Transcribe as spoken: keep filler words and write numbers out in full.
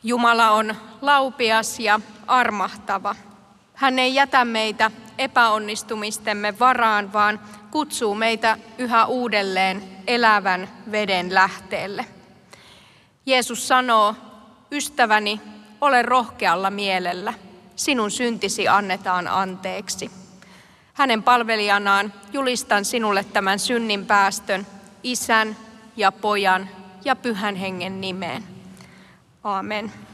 Jumala on laupias ja armahtava. Hän ei jätä meitä epäonnistumistemme varaan, vaan kutsuu meitä yhä uudelleen elävän veden lähteelle. Jeesus sanoo, ystäväni, ole rohkealla mielellä, sinun syntisi annetaan anteeksi. Hänen palvelijanaan julistan sinulle tämän synnin päästön Isän ja Pojan ja Pyhän Hengen nimeen. Aamen.